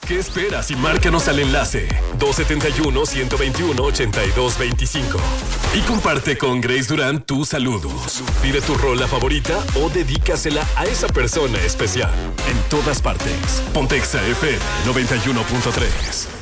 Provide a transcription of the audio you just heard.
¿Qué esperas y márcanos al enlace 271-121-8225? Y comparte con Grace Durán tus saludos. Pide tu rola favorita o dedícasela a esa persona especial. En todas partes. Pontexa FM 91.3.